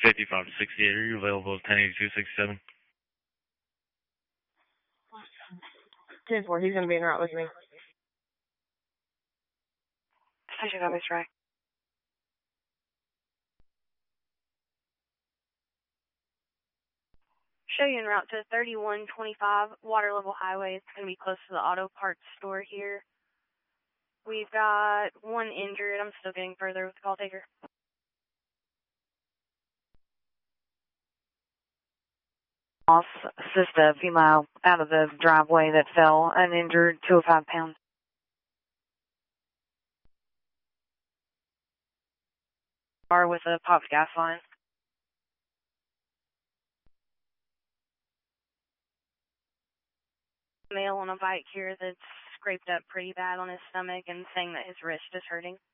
55 to 68. Are you available at 108267? 10-4, he's going to be en route with me. Station copies, right. Show you en route to 3125 Water Level Highway. It's going to be close to the auto parts store here. We've got one injured. I'm still getting further with the call taker. Assist a female out of the driveway that fell uninjured, 205 pounds. Car with a popped gas line. Male on a bike here that's scraped up pretty bad on his stomach and saying that his wrist is hurting.